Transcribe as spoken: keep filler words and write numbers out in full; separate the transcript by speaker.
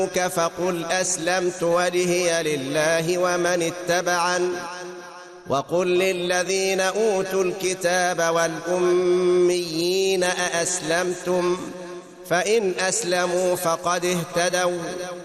Speaker 1: فقل أسلمت وجهي لله ومن اتبعن وقل للذين أوتوا الكتاب والأميين أأسلمتم فإن أسلموا فقد اهتدوا